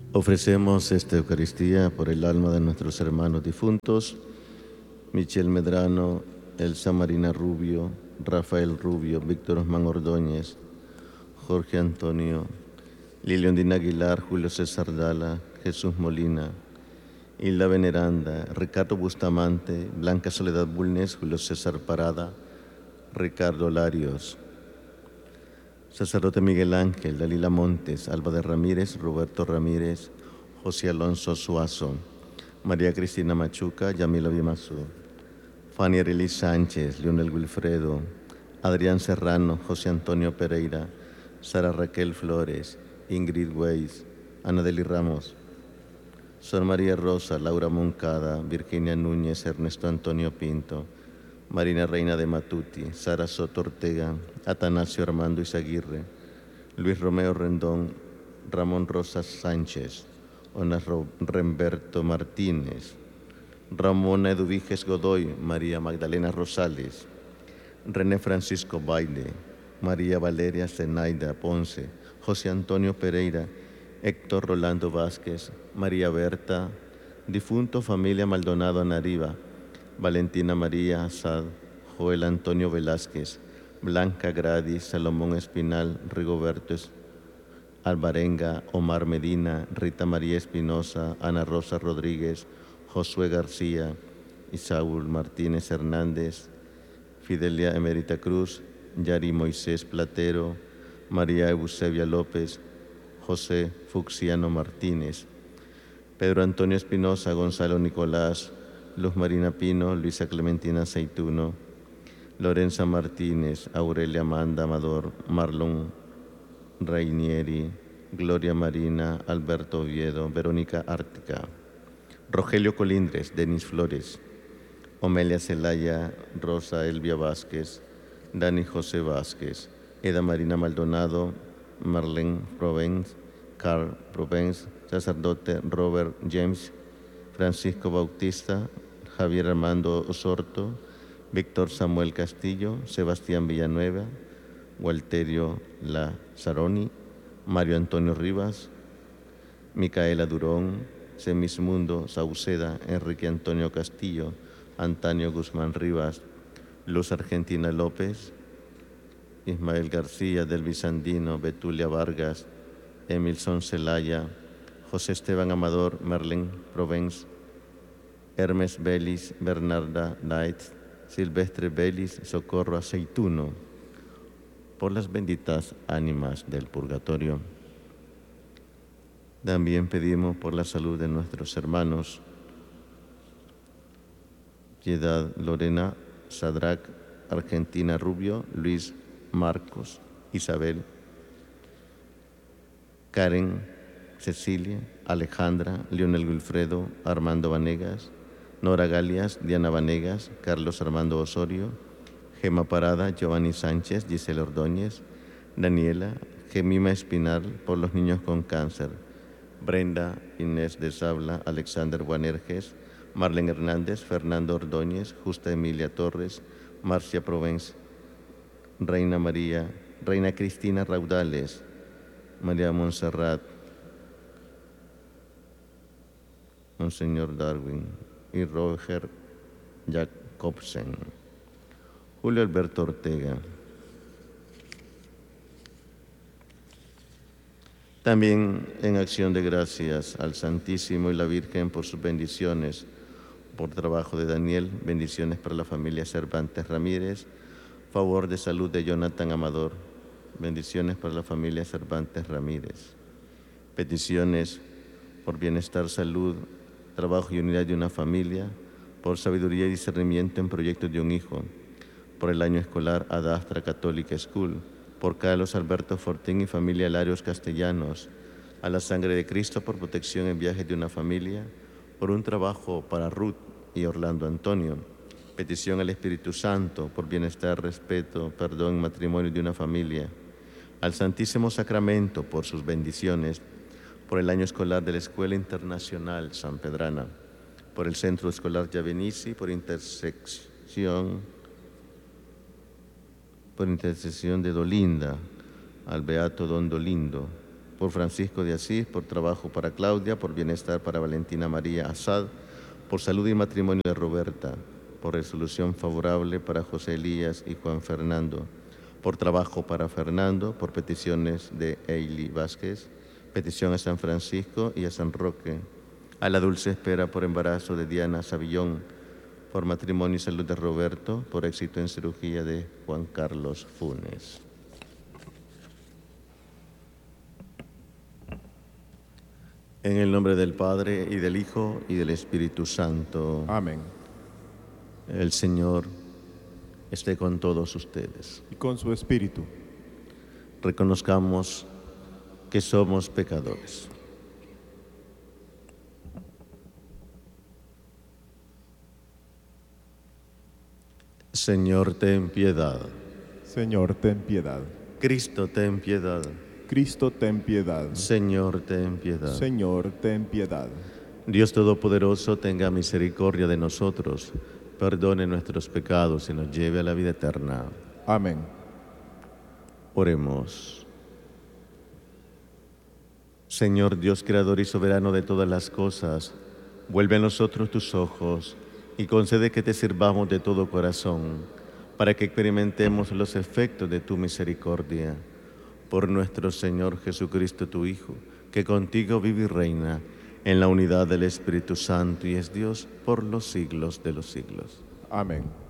Ofrecemos esta Eucaristía por el alma de nuestros hermanos difuntos, Michel Medrano, Elsa Marina Rubio, Rafael Rubio, Víctor Osman Ordóñez, Jorge Antonio, Liliondina Aguilar, Julio César Dala, Jesús Molina, Hilda Veneranda, Ricardo Bustamante, Blanca Soledad Bulnes, Julio César Parada, Ricardo Larios, Sacerdote Miguel Ángel, Dalila Montes, Alba de Ramírez, Roberto Ramírez, José Alonso Suazo, María Cristina Machuca, Yamila Bimasú, Fanny Arelis Sánchez, Leonel Wilfredo, Adrián Serrano, José Antonio Pereira, Sara Raquel Flores, Ingrid Weiss, Anadeli Ramos, Sor María Rosa, Laura Moncada, Virginia Núñez, Ernesto Antonio Pinto, Marina Reina de Matuti, Sara Soto Ortega, Atanasio Armando Izaguirre, Luis Romeo Rendón, Ramón Rosas Sánchez, Onas Remberto Martínez, Ramona Eduviges Godoy, María Magdalena Rosales, René Francisco Baile, María Valeria Zenaida Ponce, José Antonio Pereira, Héctor Rolando Vázquez, María Berta, difunto familia Maldonado Anariva, Valentina María Asad, Joel Antonio Velázquez, Blanca Gradis, Salomón Espinal, Rigoberto Alvarenga, Omar Medina, Rita María Espinosa, Ana Rosa Rodríguez, Josué García, Isaúl Martínez Hernández, Fidelia Emerita Cruz, Yari Moisés Platero, María Eusebia López, José Fuxiano Martínez, Pedro Antonio Espinosa, Gonzalo Nicolás, Luz Marina Pino, Luisa Clementina Aceituno, Lorenza Martínez, Aurelia Amanda Amador, Marlon Rainieri, Gloria Marina, Alberto Oviedo, Verónica Ártica, Rogelio Colindres, Denis Flores, Omelia Celaya, Rosa Elvia Vázquez, Dani José Vázquez, Eda Marina Maldonado, Marlene Provence, Carl Provence, sacerdote Robert James, Francisco Bautista, Javier Armando Osorto, Víctor Samuel Castillo, Sebastián Villanueva, Walterio Lazaroni, Mario Antonio Rivas, Micaela Durón, Semismundo Sauceda, Enrique Antonio Castillo, Antonio Guzmán Rivas, Luz Argentina López, Ismael García, Delvis Andino, Betulia Vargas, Emilson Celaya, José Esteban Amador, Merlin Provence, Hermes Belis, Bernarda Knight, Silvestre Belis, Socorro Aceituno, por las benditas ánimas del purgatorio. También pedimos por la salud de nuestros hermanos Piedad Lorena, Sadrac, Argentina Rubio, Luis Marcos, Isabel, Karen, Cecilia, Alejandra, Leonel Wilfredo, Armando Vanegas, Nora Galias, Diana Vanegas, Carlos Armando Osorio, Gema Parada, Giovanni Sánchez, Gisela Ordóñez, Daniela, Gemima Espinal, por los niños con cáncer, Brenda Inés de Sabla, Alexander Buanerges, Marlene Hernández, Fernando Ordóñez, Justa Emilia Torres, Marcia Provence, Reina María, Reina Cristina Raudales, María Montserrat, Monseñor Darwin y Roger Jacobsen, Julio Alberto Ortega. También en acción de gracias al Santísimo y la Virgen por sus bendiciones, por trabajo de Daniel, bendiciones para la familia Cervantes Ramírez, favor de salud de Jonathan Amador, bendiciones para la familia Cervantes Ramírez, peticiones por bienestar, salud, trabajo y unidad de una familia, por sabiduría y discernimiento en proyectos de un hijo, por el año escolar Adastra Católica School, por Carlos Alberto Fortín y familia Larios Castellanos, a la sangre de Cristo por protección en viajes de una familia, por un trabajo para Ruth y Orlando Antonio, petición al Espíritu Santo por bienestar, respeto, perdón, matrimonio de una familia, al Santísimo Sacramento por sus bendiciones, por el año escolar de la Escuela Internacional San Pedrana, por el Centro Escolar Yavenici, por intercesión de Dolinda, al Beato Don Dolindo, por Francisco de Asís, por trabajo para Claudia, por bienestar para Valentina María Asad, por salud y matrimonio de Roberta, por resolución favorable para José Elías y Juan Fernando, por trabajo para Fernando, por peticiones de Eili Vázquez, petición a San Francisco y a San Roque, a la dulce espera por embarazo de Diana Savillón, por matrimonio y salud de Roberto, por éxito en cirugía de Juan Carlos Funes. En el nombre del Padre, y del Hijo, y del Espíritu Santo. Amén. El Señor esté con todos ustedes. Y con su espíritu. Reconozcamos que somos pecadores. Señor, ten piedad. Señor, ten piedad. Cristo, ten piedad. Cristo, ten piedad. Señor, ten piedad. Señor, ten piedad. Dios Todopoderoso, tenga misericordia de nosotros, perdone nuestros pecados y nos lleve a la vida eterna. Amén. Oremos. Señor Dios, creador y soberano de todas las cosas, vuelve a nosotros tus ojos y concede que te sirvamos de todo corazón, para que experimentemos los efectos de tu misericordia. Por nuestro Señor Jesucristo, tu Hijo, que contigo vive y reina en la unidad del Espíritu Santo y es Dios por los siglos de los siglos. Amén.